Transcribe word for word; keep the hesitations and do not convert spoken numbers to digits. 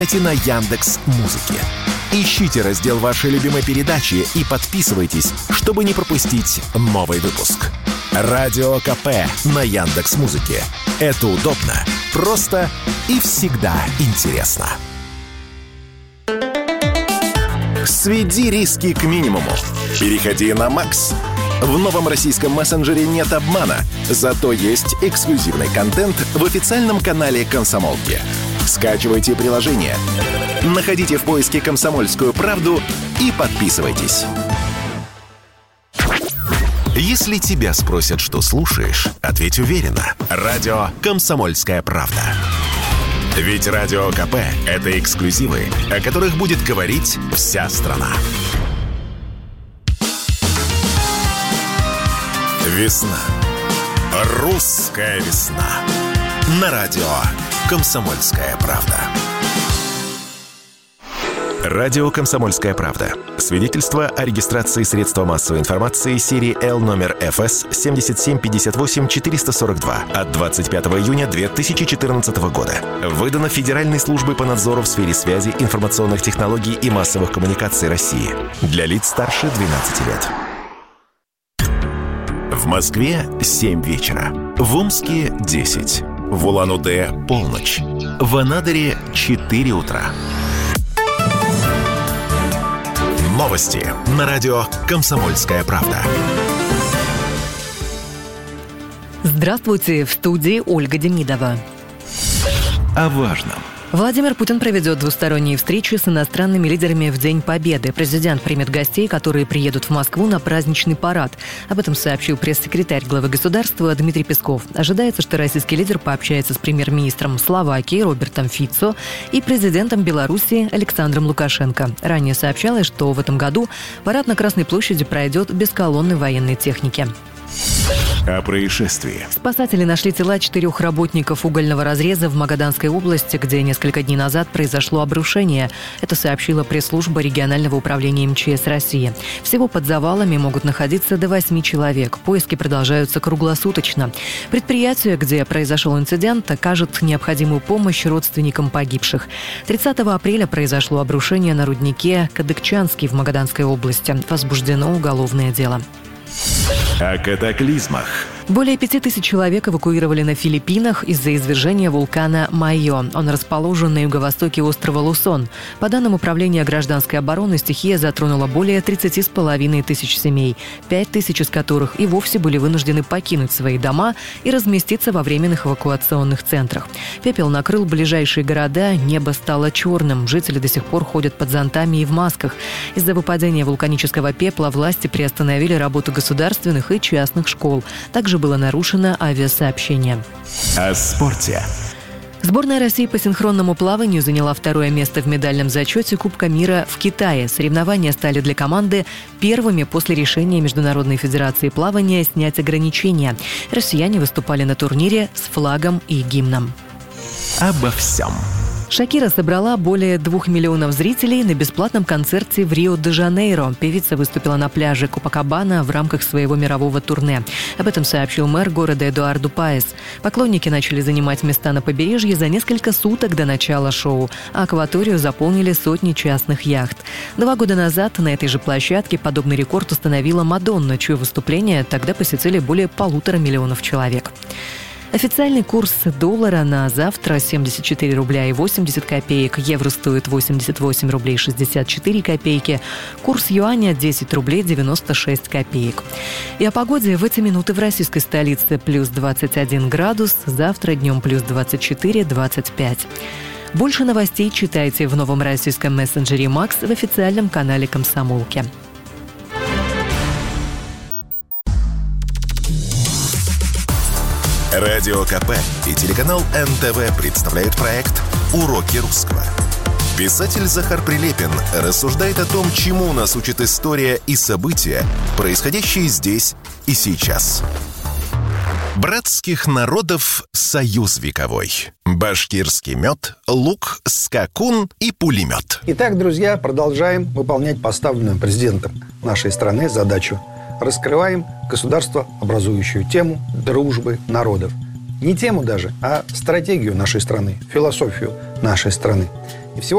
на Яндекс.Музыке. Ищите раздел вашей любимой передачи и подписывайтесь, чтобы не пропустить новый выпуск. Радио КП на Яндекс.Музыке. Это удобно, просто и всегда интересно. Сведи риски к минимуму. Переходи на Макс. В новом российском мессенджере нет обмана, зато есть эксклюзивный контент в официальном канале «Комсомолки». Скачивайте приложение, находите в поиске «Комсомольскую правду» и подписывайтесь. Если тебя спросят, что слушаешь, ответь уверенно. Радио «Комсомольская правда». Ведь Радио КП – это эксклюзивы, о которых будет говорить вся страна. Весна. Русская весна. На радио «Комсомольская правда». Радио «Комсомольская правда». Свидетельство о регистрации средства массовой информации серии Л номер эф эс семь семь пять восемь четыре сорок два от двадцать пятого июня две тысячи четырнадцатого года. Выдано Федеральной службой по надзору в сфере связи, информационных технологий и массовых коммуникаций России. Для лиц старше двенадцати лет. В Москве семь вечера. В Омске десять. В Улан-Удэ полночь. В Анадыре четыре утра. Новости на радио «Комсомольская правда». Здравствуйте, в студии Ольга Демидова. О важном. Владимир Путин проведет двусторонние встречи с иностранными лидерами в День Победы. Президент примет гостей, которые приедут в Москву на праздничный парад. Об этом сообщил пресс-секретарь главы государства Дмитрий Песков. Ожидается, что российский лидер пообщается с премьер-министром Словакии Робертом Фицо и президентом Беларуси Александром Лукашенко. Ранее сообщалось, что в этом году парад на Красной площади пройдет без колонны военной техники. О происшествии. Спасатели нашли тела четырех работников угольного разреза в Магаданской области, где несколько дней назад произошло обрушение. Это сообщила пресс-служба регионального управления эм че эс России. Всего под завалами могут находиться до восьми человек. Поиски продолжаются круглосуточно. Предприятие, где произошел инцидент, окажет необходимую помощь родственникам погибших. тридцатого апреля произошло обрушение на руднике Кадыкчанский в Магаданской области. Возбуждено уголовное дело. О катаклизмах. Более пяти тысяч человек эвакуировали на Филиппинах из-за извержения вулкана Майо. Он расположен на юго-востоке острова Лусон. По данным Управления гражданской обороны, стихия затронула более тридцати с половиной тысяч семей, пять тысяч из которых и вовсе были вынуждены покинуть свои дома и разместиться во временных эвакуационных центрах. Пепел накрыл ближайшие города, небо стало черным. Жители до сих пор ходят под зонтами и в масках. Из-за выпадения вулканического пепла власти приостановили работу государственных и частных школ. Также было нарушено авиасообщение. О спорте. Сборная России по синхронному плаванию заняла второе место в медальном зачете Кубка мира в Китае. Соревнования стали для команды первыми после решения Международной федерации плавания снять ограничения. Россияне выступали на турнире с флагом и гимном. Обо всем. Шакира собрала более двух миллионов зрителей на бесплатном концерте в Рио-де-Жанейро. Певица выступила на пляже Копакабана в рамках своего мирового турне. Об этом сообщил мэр города Эдуарду Паес. Поклонники начали занимать места на побережье за несколько суток до начала шоу, а акваторию заполнили сотни частных яхт. Два года назад на этой же площадке подобный рекорд установила Мадонна, чье выступление тогда посетили более полутора миллионов человек. Официальный курс доллара на завтра семьдесят четыре рубля и восемьдесят копеек, евро стоит восемьдесят восемь рублей шестьдесят четыре копейки, курс юаня десять рублей девяносто шесть копеек. И о погоде в эти минуты в российской столице плюс двадцать один градус, завтра днем плюс двадцать четыре - двадцать пять. Больше новостей читайте в новом российском мессенджере Макс в официальном канале «Комсомолки». Радио КП и телеканал эн тэ вэ представляют проект «Уроки русского». Писатель Захар Прилепин рассуждает о том, чему нас учит история и события, происходящие здесь и сейчас. Братских народов союз вековой. Башкирский мед, лук, скакун и пулемет. Итак, друзья, продолжаем выполнять поставленную президентом нашей страны задачу. Раскрываем государствообразующую тему дружбы народов. Не тему даже, а стратегию нашей страны, философию нашей страны.